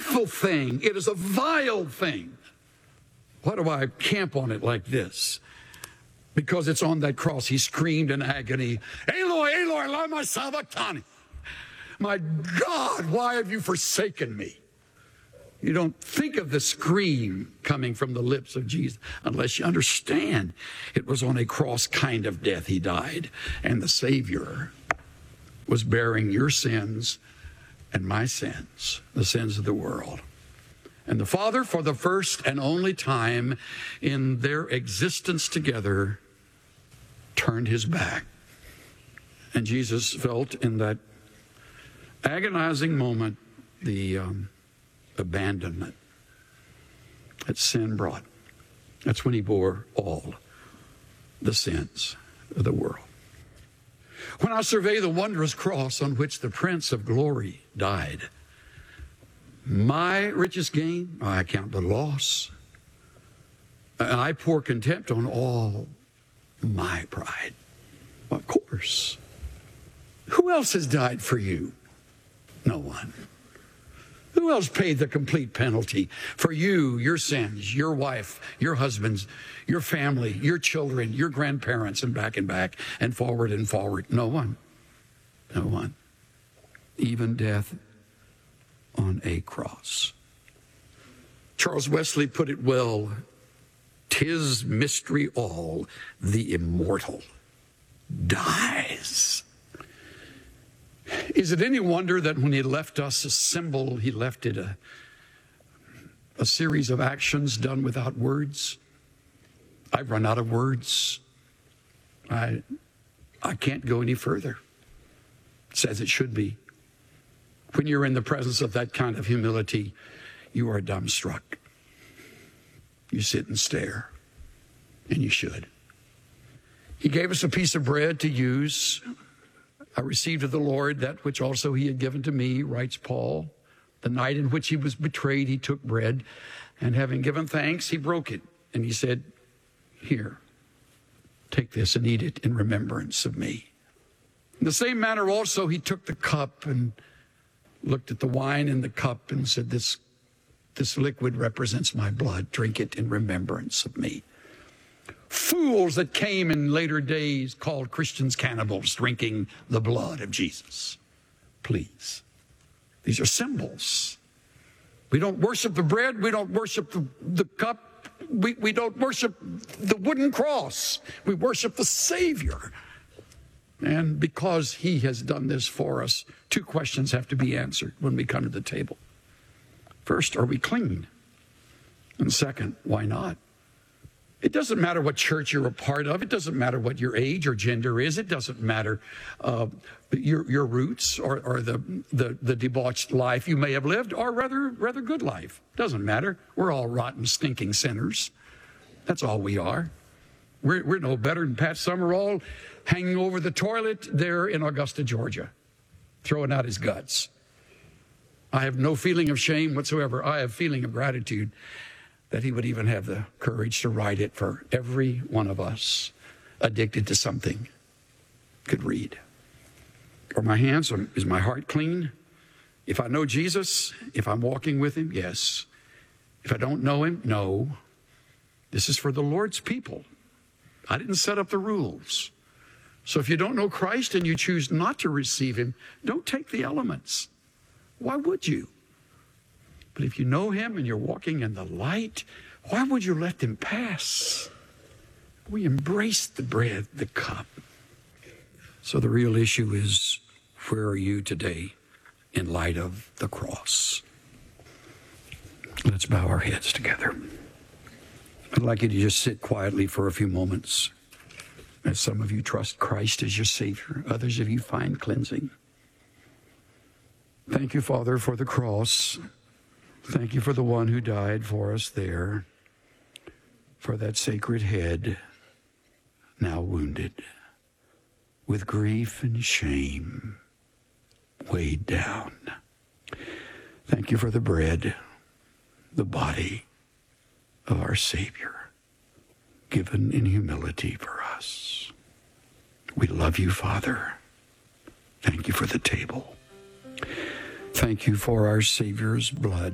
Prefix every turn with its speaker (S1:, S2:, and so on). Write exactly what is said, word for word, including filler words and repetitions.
S1: dreadful thing. It is a vile thing. Why do I camp on it like this? Because it's on that cross. He screamed in agony, Eloi, Eloi, lama sabachthani. My God, why have you forsaken me? You don't think of the scream coming from the lips of Jesus unless you understand it was on a cross kind of death he died. And the Savior was bearing your sins and my sins, the sins of the world. And the Father, for the first and only time in their existence together, turned his back. And Jesus felt in that agonizing moment the um, abandonment that sin brought. That's when he bore all the sins of the world. When I survey the wondrous cross on which the Prince of Glory died, my richest gain, I count the loss. I pour contempt on all my pride. Of course. Who else has died for you? No one. Who else paid the complete penalty for you, your sins, your wife, your husbands, your family, your children, your grandparents, and back and back and forward and forward? No one. No one. Even death on a cross. Charles Wesley put it well, "'Tis mystery all, the immortal dies." Is it any wonder that when he left us a symbol, he left it a, a series of actions done without words? I've run out of words. I, I can't go any further. It's as it should be. When you're in the presence of that kind of humility, you are dumbstruck. You sit and stare, and you should. He gave us a piece of bread to use. I received of the Lord that which also he had given to me, writes Paul. The night in which he was betrayed, he took bread, and having given thanks, he broke it. And he said, "Here, take this and eat it in remembrance of me." In the same manner also, he took the cup and looked at the wine in the cup and said, this, this liquid represents my blood. Drink it in remembrance of me. Fools that came in later days called Christians cannibals, drinking the blood of Jesus. Please. These are symbols. We don't worship the bread. We don't worship the, the cup. We, we don't worship the wooden cross. We worship the Savior. And because he has done this for us, two questions have to be answered when we come to the table. First, are we clean? And second, why not? It doesn't matter what church you're a part of. It doesn't matter what your age or gender is. It doesn't matter uh, your your roots or, or the, the the debauched life you may have lived, or rather rather good life. Doesn't matter. We're all rotten, stinking sinners. That's all we are. We're we're no better than Pat Summerall hanging over the toilet there in Augusta, Georgia, throwing out his guts. I have no feeling of shame whatsoever. I have feeling of gratitude that he would even have the courage to write it for every one of us addicted to something could read. Are my hands, is my heart clean? If I know Jesus, if I'm walking with him, yes. If I don't know him, no. This is for the Lord's people. I didn't set up the rules. So if you don't know Christ and you choose not to receive him, don't take the elements. Why would you? But if you know him and you're walking in the light, why would you let them pass? We embrace the bread, the cup. So the real issue is, where are you today in light of the cross? Let's bow our heads together. I'd like you to just sit quietly for a few moments. As some of you trust Christ as your Savior, others of you find cleansing. Thank you, Father, for the cross. Thank you for the one who died for us there, for that sacred head now wounded with grief and shame, weighed down. Thank you for the bread, the body of our Savior, given in humility for us. We love you, Father. Thank you for the table. Thank you for our Savior's blood.